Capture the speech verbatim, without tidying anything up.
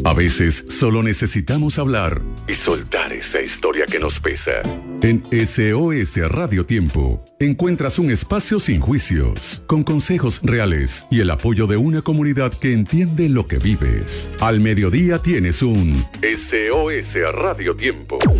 A veces solo necesitamos hablar y soltar esa historia que nos pesa. En S O S Radio Tiempo encuentras un espacio sin juicios, con consejos reales y el apoyo de una comunidad que entiende lo que vives. Al mediodía tienes un S O S Radio Tiempo.